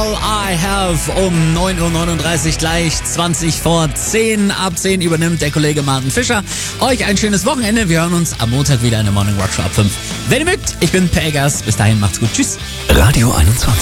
All I Have um 9.39 Uhr, gleich 20 vor 10. Ab 10 übernimmt der Kollege Martin Fischer. Euch ein schönes Wochenende. Wir hören uns am Montag wieder in der Morning Rock Show ab 5. Wenn ihr mögt, ich bin Per Eggers. Bis dahin, macht's gut. Tschüss. Radio 21.